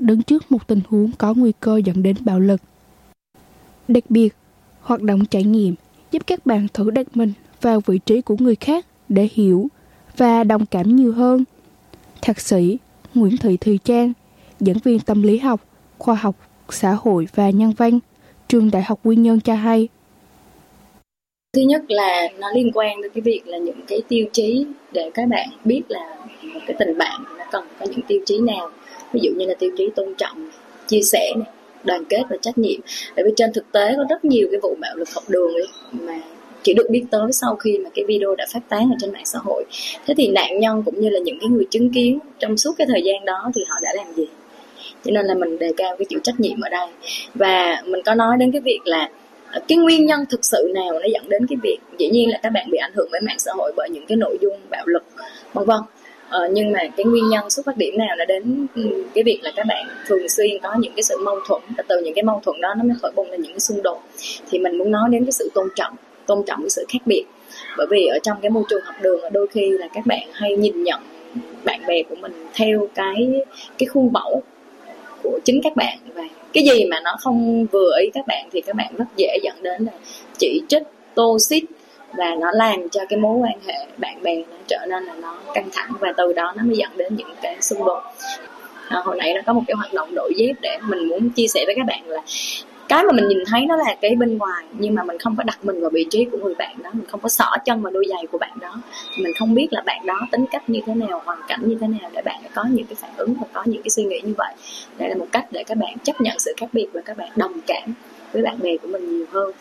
đứng trước một tình huống có nguy cơ dẫn đến bạo lực. Đặc biệt, hoạt động trải nghiệm giúp các bạn thử đặt mình vào vị trí của người khác để hiểu và đồng cảm nhiều hơn. Thạc sĩ Nguyễn Thị Thùy Trang, giảng viên tâm lý học, khoa học, xã hội và nhân văn, trường Đại học Quy Nhơn cho hay. Thứ nhất là nó liên quan đến cái việc là những cái tiêu chí để các bạn biết là một cái tình bạn nó cần có những tiêu chí nào. Ví dụ như là tiêu chí tôn trọng, chia sẻ, đoàn kết và trách nhiệm. Bởi vì trên thực tế có rất nhiều cái vụ bạo lực học đường ấy mà chỉ được biết tới sau khi mà cái video đã phát tán ở trên mạng xã hội. Thế thì nạn nhân cũng như là những cái người chứng kiến trong suốt cái thời gian đó thì họ đã làm gì? Cho nên là mình đề cao cái chịu trách nhiệm ở đây. Và mình có nói đến cái việc là cái nguyên nhân thực sự nào nó dẫn đến cái việc dĩ nhiên là các bạn bị ảnh hưởng bởi mạng xã hội, bởi những cái nội dung bạo lực vân vân. Nhưng mà cái nguyên nhân xuất phát điểm nào là đến cái việc là các bạn thường xuyên có những cái sự mâu thuẫn, và từ những cái mâu thuẫn đó nó mới khởi bùng lên những cái xung đột. Thì mình muốn nói đến cái sự tôn trọng cái sự khác biệt. Bởi vì ở trong cái môi trường học đường đôi khi là các bạn hay nhìn nhận bạn bè của mình theo cái khuôn mẫu của chính các bạn, và cái gì mà nó không vừa ý các bạn thì các bạn rất dễ dẫn đến là chỉ trích, tô xít, và nó làm cho cái mối quan hệ bạn bè nó trở nên là nó căng thẳng, và từ đó nó mới dẫn đến những cái xung đột. Hồi nãy nó có một cái hoạt động đổi dép để mình muốn chia sẻ với các bạn là cái mà mình nhìn thấy nó là cái bên ngoài, nhưng mà mình không có đặt mình vào vị trí của người bạn đó, mình không có xỏ chân vào đôi giày của bạn đó, mình không biết là bạn đó tính cách như thế nào, hoàn cảnh như thế nào để bạn có những cái phản ứng và có những cái suy nghĩ như vậy. Đây là một cách để các bạn chấp nhận sự khác biệt và các bạn đồng cảm với bạn bè của mình nhiều hơn.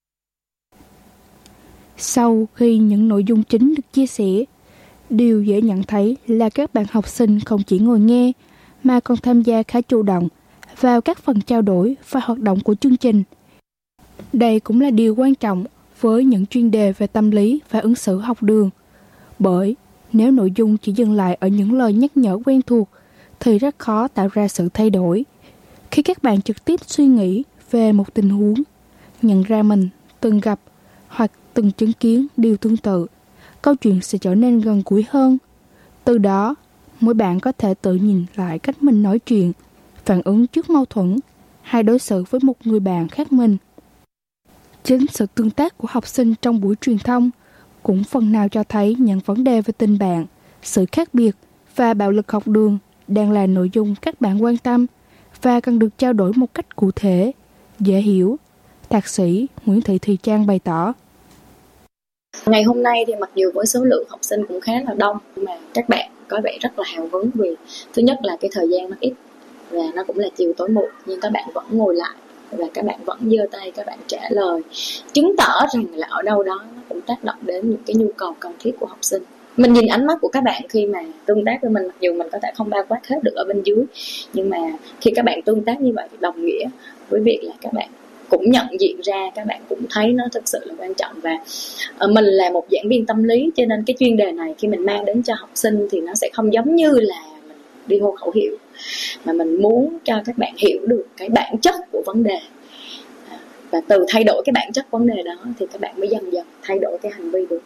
Sau khi những nội dung chính được chia sẻ, điều dễ nhận thấy là các bạn học sinh không chỉ ngồi nghe mà còn tham gia khá chủ động vào các phần trao đổi và hoạt động của chương trình. Đây cũng là điều quan trọng với những chuyên đề về tâm lý và ứng xử học đường. Bởi nếu nội dung chỉ dừng lại ở những lời nhắc nhở quen thuộc thì rất khó tạo ra sự thay đổi. Khi các bạn trực tiếp suy nghĩ về một tình huống, nhận ra mình từng gặp hoặc từng chứng kiến điều tương tự, câu chuyện sẽ trở nên gần gũi hơn. Từ đó, mỗi bạn có thể tự nhìn lại cách mình nói chuyện, phản ứng trước mâu thuẫn hay đối xử với một người bạn khác mình. Chính sự tương tác của học sinh trong buổi truyền thông cũng phần nào cho thấy những vấn đề về tình bạn, sự khác biệt và bạo lực học đường đang là nội dung các bạn quan tâm và cần được trao đổi một cách cụ thể, dễ hiểu. Thạc sĩ Nguyễn Thị Thùy Trang bày tỏ. Ngày hôm nay thì mặc dù với số lượng học sinh cũng khá là đông, mà các bạn có vẻ rất là hào hứng vì thứ nhất là cái thời gian nó ít và nó cũng là chiều tối muộn, nhưng các bạn vẫn ngồi lại và các bạn vẫn giơ tay, các bạn trả lời, chứng tỏ rằng là ở đâu đó nó cũng tác động đến những cái nhu cầu cần thiết của học sinh. Mình nhìn ánh mắt của các bạn khi mà tương tác với mình, mặc dù mình có thể không bao quát hết được ở bên dưới, nhưng mà khi các bạn tương tác như vậy thì đồng nghĩa với việc là các bạn cũng nhận diện ra, các bạn cũng thấy nó thực sự là quan trọng. Và mình là một giảng viên tâm lý, cho nên cái chuyên đề này khi mình mang đến cho học sinh thì nó sẽ không giống như là mình đi hô khẩu hiệu, mà mình muốn cho các bạn hiểu được cái bản chất của vấn đề, và từ thay đổi cái bản chất vấn đề đó thì các bạn mới dần dần thay đổi cái hành vi được.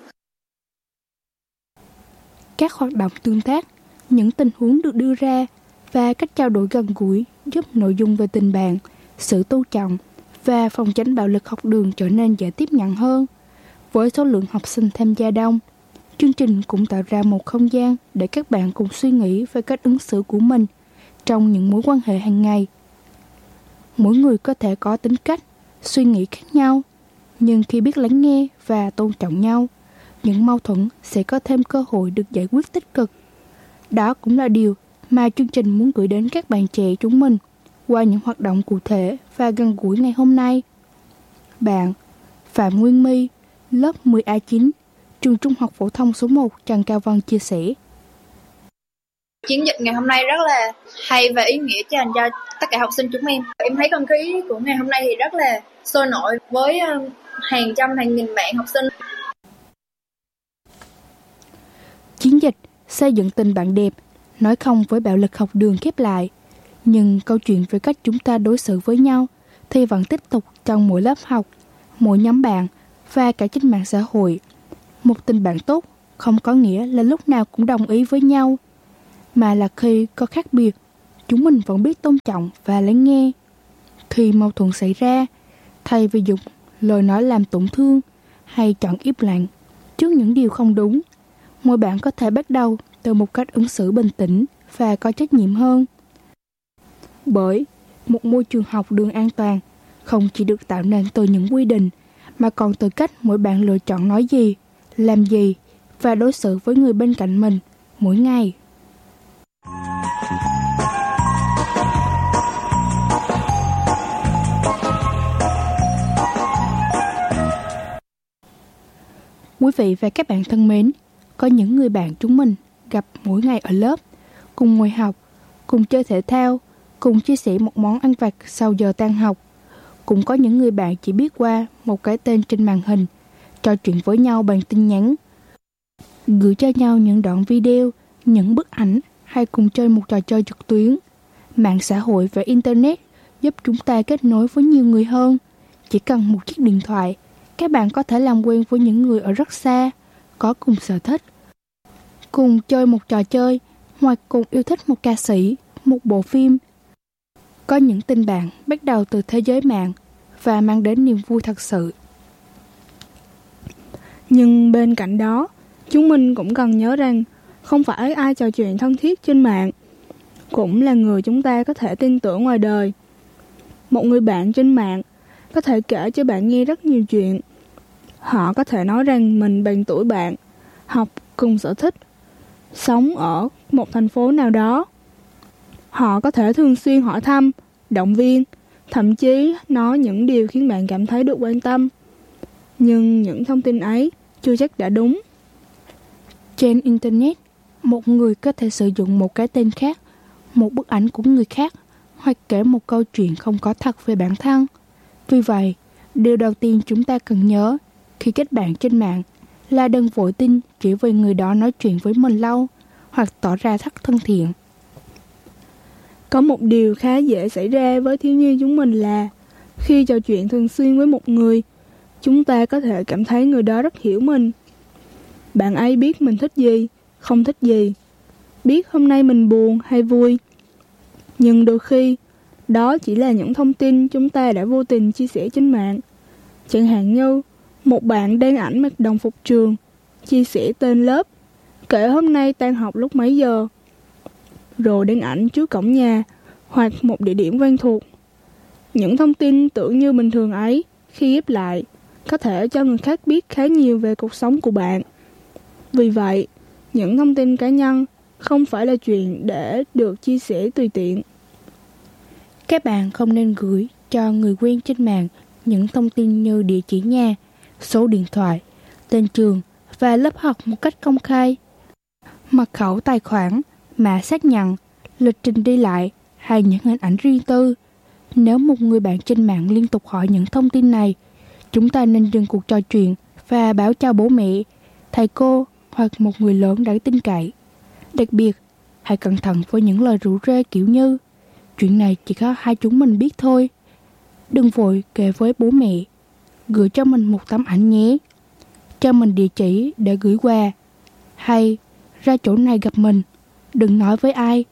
Các hoạt động tương tác, những tình huống được đưa ra và cách trao đổi gần gũi giúp nội dung về tình bạn, sự tôn trọng và phòng tránh bạo lực học đường trở nên dễ tiếp nhận hơn. Với số lượng học sinh tham gia đông, chương trình cũng tạo ra một không gian để các bạn cùng suy nghĩ về cách ứng xử của mình trong những mối quan hệ hàng ngày. Mỗi người có thể có tính cách, suy nghĩ khác nhau, nhưng khi biết lắng nghe và tôn trọng nhau, những mâu thuẫn sẽ có thêm cơ hội được giải quyết tích cực. Đó cũng là điều mà chương trình muốn gửi đến các bạn trẻ chúng mình qua những hoạt động cụ thể và gần gũi ngày hôm nay. Bạn Phạm Nguyên My, lớp 10A9, trường Trung học phổ thông số 1 Trần Cao Vân chia sẻ. Chiến dịch ngày hôm nay rất là hay và ý nghĩa dành cho tất cả học sinh chúng em. Em thấy không khí của ngày hôm nay thì rất là sôi nổi với hàng trăm hàng nghìn bạn học sinh. Chiến dịch xây dựng tình bạn đẹp, nói không với bạo lực học đường khép lại. Nhưng câu chuyện về cách chúng ta đối xử với nhau thì vẫn tiếp tục trong mỗi lớp học, mỗi nhóm bạn và cả trên mạng xã hội. Một tình bạn tốt không có nghĩa là lúc nào cũng đồng ý với nhau, mà là khi có khác biệt chúng mình vẫn biết tôn trọng và lắng nghe. Khi mâu thuẫn xảy ra, thay vì dùng lời nói làm tổn thương hay chọn im lặng trước những điều không đúng, mỗi bạn có thể bắt đầu từ một cách ứng xử bình tĩnh và có trách nhiệm hơn. Bởi một môi trường học đường an toàn không chỉ được tạo nên từ những quy định, mà còn từ cách mỗi bạn lựa chọn nói gì, làm gì và đối xử với người bên cạnh mình mỗi ngày. Quý vị và các bạn thân mến, có những người bạn chúng mình gặp mỗi ngày ở lớp, cùng ngồi học, cùng chơi thể thao, cùng chia sẻ một món ăn vặt sau giờ tan học. Cũng có những người bạn chỉ biết qua một cái tên trên màn hình, trò chuyện với nhau bằng tin nhắn, gửi cho nhau những đoạn video, những bức ảnh hay cùng chơi một trò chơi trực tuyến. Mạng xã hội và Internet giúp chúng ta kết nối với nhiều người hơn. Chỉ cần một chiếc điện thoại, các bạn có thể làm quen với những người ở rất xa, có cùng sở thích, cùng chơi một trò chơi hoặc cùng yêu thích một ca sĩ, một bộ phim. Có những tình bạn bắt đầu từ thế giới mạng và mang đến niềm vui thật sự. Nhưng bên cạnh đó, chúng mình cũng cần nhớ rằng không phải ai trò chuyện thân thiết trên mạng cũng là người chúng ta có thể tin tưởng ngoài đời. Một người bạn trên mạng có thể kể cho bạn nghe rất nhiều chuyện. Họ có thể nói rằng mình bằng tuổi bạn, học cùng sở thích, sống ở một thành phố nào đó. Họ có thể thường xuyên hỏi thăm, động viên, thậm chí nói những điều khiến bạn cảm thấy được quan tâm. Nhưng những thông tin ấy chưa chắc đã đúng. Trên Internet, một người có thể sử dụng một cái tên khác, một bức ảnh của người khác, hoặc kể một câu chuyện không có thật về bản thân. Vì vậy, điều đầu tiên chúng ta cần nhớ khi kết bạn trên mạng là đừng vội tin chỉ vì người đó nói chuyện với mình lâu hoặc tỏ ra rất thân thiện. Có một điều khá dễ xảy ra với thiếu nhi chúng mình là khi trò chuyện thường xuyên với một người, chúng ta có thể cảm thấy người đó rất hiểu mình. Bạn ấy biết mình thích gì, không thích gì, biết hôm nay mình buồn hay vui. Nhưng đôi khi, đó chỉ là những thông tin chúng ta đã vô tình chia sẻ trên mạng. Chẳng hạn như một bạn đăng ảnh mặc đồng phục trường, chia sẻ tên lớp, kể hôm nay tan học lúc mấy giờ, rồi đăng ảnh trước cổng nhà hoặc một địa điểm quen thuộc. Những thông tin tưởng như bình thường ấy, khi ghép lại, có thể cho người khác biết khá nhiều về cuộc sống của bạn. Vì vậy, những thông tin cá nhân không phải là chuyện để được chia sẻ tùy tiện. Các bạn không nên gửi cho người quen trên mạng những thông tin như địa chỉ nhà, số điện thoại, tên trường và lớp học một cách công khai. Mật khẩu tài khoản, mã xác nhận, lịch trình đi lại hay những hình ảnh riêng tư. Nếu một người bạn trên mạng liên tục hỏi những thông tin này, chúng ta nên dừng cuộc trò chuyện và báo cho bố mẹ, thầy cô hoặc một người lớn đáng tin cậy. Đặc biệt, hãy cẩn thận với những lời rủ rê kiểu như chuyện này chỉ có hai chúng mình biết thôi. Đừng vội kể với bố mẹ. Gửi cho mình một tấm ảnh nhé. Cho mình địa chỉ để gửi quà. Hay ra chỗ này gặp mình. Đừng nói với ai.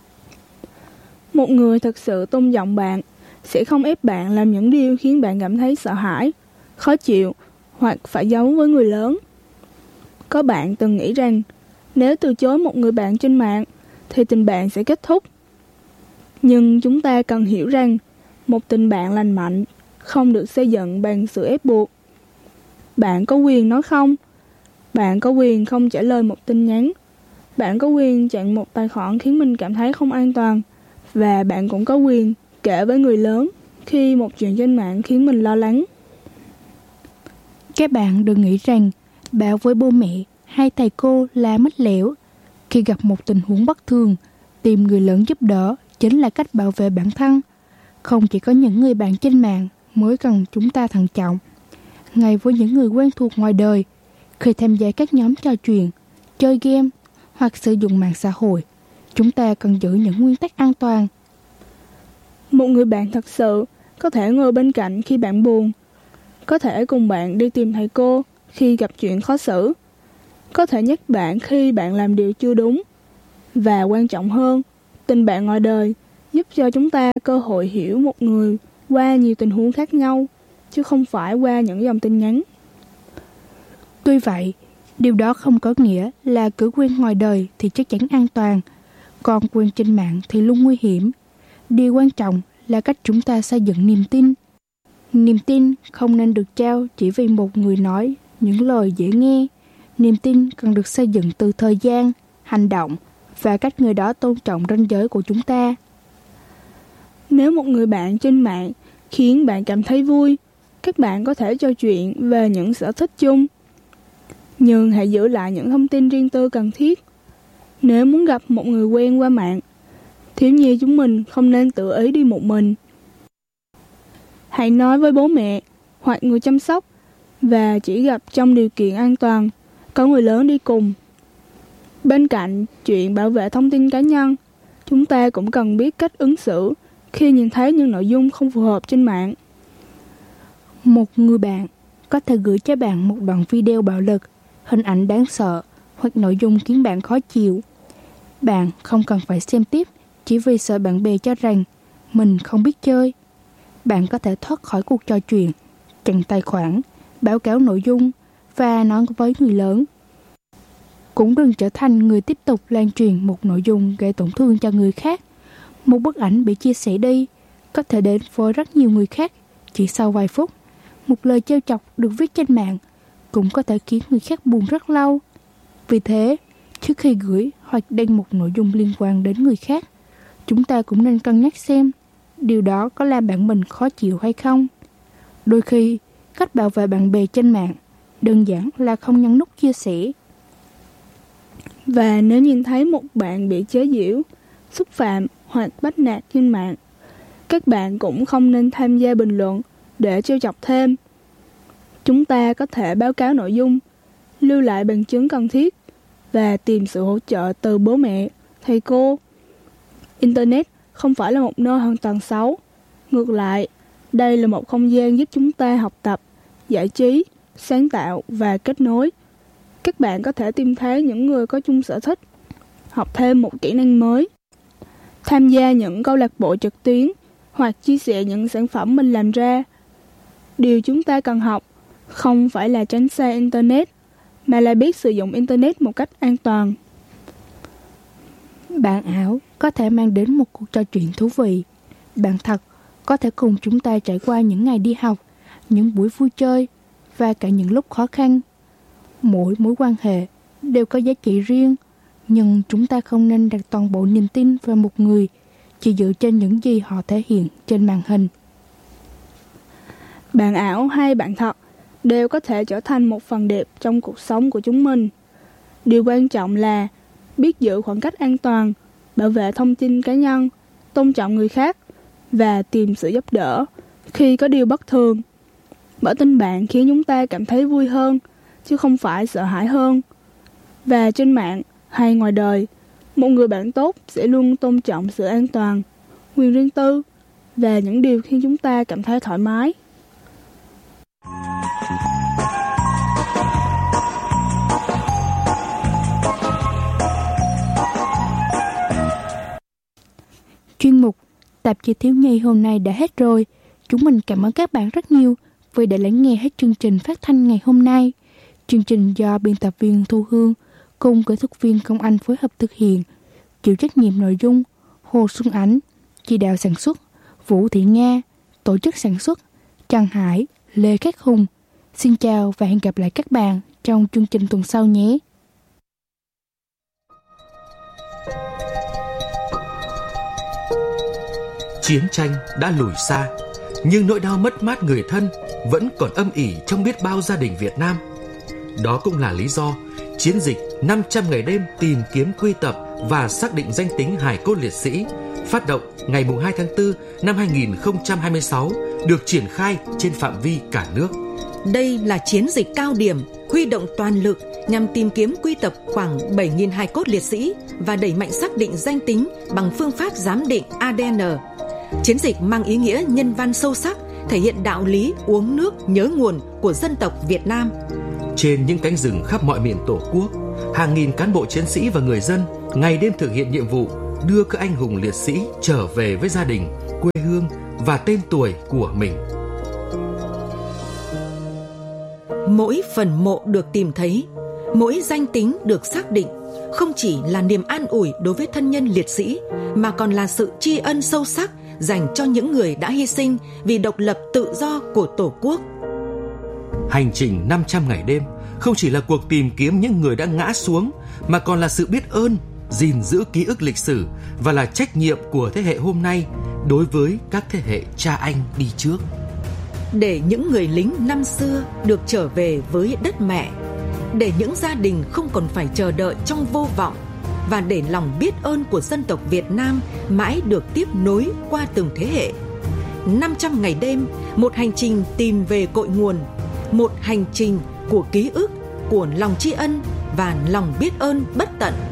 Một người thật sự tôn trọng bạn sẽ không ép bạn làm những điều khiến bạn cảm thấy sợ hãi, khó chịu hoặc phải giấu với người lớn. Có bạn từng nghĩ rằng nếu từ chối một người bạn trên mạng thì tình bạn sẽ kết thúc. Nhưng chúng ta cần hiểu rằng một tình bạn lành mạnh không được xây dựng bằng sự ép buộc. Bạn có quyền nói không. Bạn có quyền không trả lời một tin nhắn. Bạn có quyền chặn một tài khoản khiến mình cảm thấy không an toàn. Và bạn cũng có quyền kể với người lớn khi một chuyện trên mạng khiến mình lo lắng. Các bạn đừng nghĩ rằng báo với bố mẹ hay thầy cô là mách lẻo. Khi gặp một tình huống bất thường, tìm người lớn giúp đỡ chính là cách bảo vệ bản thân. Không chỉ có những người bạn trên mạng mới cần chúng ta thận trọng. Ngay với những người quen thuộc ngoài đời, khi tham gia các nhóm trò chuyện, chơi game hoặc sử dụng mạng xã hội, chúng ta cần giữ những nguyên tắc an toàn. Một người bạn thật sự có thể ngồi bên cạnh khi bạn buồn, có thể cùng bạn đi tìm thầy cô khi gặp chuyện khó xử, có thể nhắc bạn khi bạn làm điều chưa đúng. Và quan trọng hơn, tình bạn ngoài đời giúp cho chúng ta cơ hội hiểu một người qua nhiều tình huống khác nhau, chứ không phải qua những dòng tin nhắn. Tuy vậy, điều đó không có nghĩa là cứ quen ngoài đời thì chắc chắn an toàn, còn quen trên mạng thì luôn nguy hiểm. Điều quan trọng là cách chúng ta xây dựng niềm tin. Niềm tin không nên được trao chỉ vì một người nói những lời dễ nghe. Niềm tin cần được xây dựng từ thời gian, hành động và cách người đó tôn trọng ranh giới của chúng ta. Nếu một người bạn trên mạng khiến bạn cảm thấy vui, các bạn có thể trò chuyện về những sở thích chung. Nhưng hãy giữ lại những thông tin riêng tư cần thiết. Nếu muốn gặp một người quen qua mạng, thiếu nhi chúng mình không nên tự ý đi một mình. Hãy nói với bố mẹ hoặc người chăm sóc và chỉ gặp trong điều kiện an toàn, có người lớn đi cùng. Bên cạnh chuyện bảo vệ thông tin cá nhân, chúng ta cũng cần biết cách ứng xử khi nhìn thấy những nội dung không phù hợp trên mạng. Một người bạn có thể gửi cho bạn một đoạn video bạo lực, hình ảnh đáng sợ hoặc nội dung khiến bạn khó chịu. Bạn không cần phải xem tiếp chỉ vì sợ bạn bè cho rằng mình không biết chơi. Bạn có thể thoát khỏi cuộc trò chuyện, chặn tài khoản, báo cáo nội dung và nói với người lớn. Cũng đừng trở thành người tiếp tục lan truyền một nội dung gây tổn thương cho người khác. Một bức ảnh bị chia sẻ đi có thể đến với rất nhiều người khác chỉ sau vài phút. Một lời trêu chọc được viết trên mạng cũng có thể khiến người khác buồn rất lâu. Vì thế, trước khi gửi hoặc đăng một nội dung liên quan đến người khác, chúng ta cũng nên cân nhắc xem điều đó có làm bạn mình khó chịu hay không. Đôi khi, cách bảo vệ bạn bè trên mạng đơn giản là không nhấn nút chia sẻ. Và nếu nhìn thấy một bạn bị chế giễu, xúc phạm hoặc bắt nạt trên mạng, các bạn cũng không nên tham gia bình luận để trêu chọc thêm. Chúng ta có thể báo cáo nội dung, lưu lại bằng chứng cần thiết và tìm sự hỗ trợ từ bố mẹ, thầy cô. Internet không phải là một nơi hoàn toàn xấu. Ngược lại, đây là một không gian giúp chúng ta học tập, giải trí, sáng tạo và kết nối. Các bạn có thể tìm thấy những người có chung sở thích, học thêm một kỹ năng mới, tham gia những câu lạc bộ trực tuyến hoặc chia sẻ những sản phẩm mình làm ra. Điều chúng ta cần học không phải là tránh xa Internet, mà là biết sử dụng Internet một cách an toàn. Bạn ảo có thể mang đến một cuộc trò chuyện thú vị. Bạn thật có thể cùng chúng ta trải qua những ngày đi học, những buổi vui chơi và cả những lúc khó khăn. Mỗi mối quan hệ đều có giá trị riêng, nhưng chúng ta không nên đặt toàn bộ niềm tin vào một người chỉ dựa trên những gì họ thể hiện trên màn hình. Bạn ảo hay bạn thật đều có thể trở thành một phần đẹp trong cuộc sống của chúng mình. Điều quan trọng là biết giữ khoảng cách an toàn, bảo vệ thông tin cá nhân, tôn trọng người khác và tìm sự giúp đỡ khi có điều bất thường. Bởi tình bạn khiến chúng ta cảm thấy vui hơn, chứ không phải sợ hãi hơn. Và trên mạng hay ngoài đời, một người bạn tốt sẽ luôn tôn trọng sự an toàn, quyền riêng tư và những điều khiến chúng ta cảm thấy thoải mái. Chuyên mục Tạp chí Thiếu nhi hôm nay đã hết rồi. Chúng mình cảm ơn các bạn rất nhiều vì đã lắng nghe hết chương trình phát thanh ngày hôm nay. Chương trình do biên tập viên Thu Hương cùng kỹ thuật viên Công Anh phối hợp thực hiện. Chịu trách nhiệm nội dung Hồ Xuân Ánh, chỉ đạo sản xuất Vũ Thị Nga, tổ chức sản xuất Trần Hải, Lê Khắc Hùng. Xin chào và hẹn gặp lại các bạn trong chương trình tuần sau nhé. Chiến tranh đã lùi xa, nhưng nỗi đau mất mát người thân vẫn còn âm ỉ trong biết bao gia đình Việt Nam. Đó cũng là lý do chiến dịch 500 ngày đêm tìm kiếm, quy tập và xác định danh tính hài cốt liệt sĩ phát động ngày 2 tháng 4 năm 2026 được triển khai trên phạm vi cả nước. Đây là chiến dịch cao điểm huy động toàn lực nhằm tìm kiếm, quy tập khoảng 7.000 hài cốt liệt sĩ và đẩy mạnh xác định danh tính bằng phương pháp giám định ADN. Chiến dịch mang ý nghĩa nhân văn sâu sắc, thể hiện đạo lý uống nước nhớ nguồn của dân tộc Việt Nam. Trên những cánh rừng khắp mọi miền Tổ quốc, hàng nghìn cán bộ chiến sĩ và người dân ngày đêm thực hiện nhiệm vụ đưa các anh hùng liệt sĩ trở về với gia đình, quê hương và tên tuổi của mình. Mỗi phần mộ được tìm thấy, mỗi danh tính được xác định không chỉ là niềm an ủi đối với thân nhân liệt sĩ, mà còn là sự tri ân sâu sắc dành cho những người đã hy sinh vì độc lập tự do của Tổ quốc. Hành trình 500 ngày đêm không chỉ là cuộc tìm kiếm những người đã ngã xuống, mà còn là sự biết ơn, gìn giữ ký ức lịch sử và là trách nhiệm của thế hệ hôm nay đối với các thế hệ cha anh đi trước. Để những người lính năm xưa được trở về với đất mẹ, để những gia đình không còn phải chờ đợi trong vô vọng, và để lòng biết ơn của dân tộc Việt Nam mãi được tiếp nối qua từng thế hệ. 500 ngày đêm, một hành trình tìm về cội nguồn, một hành trình của ký ức, của lòng tri ân và lòng biết ơn bất tận.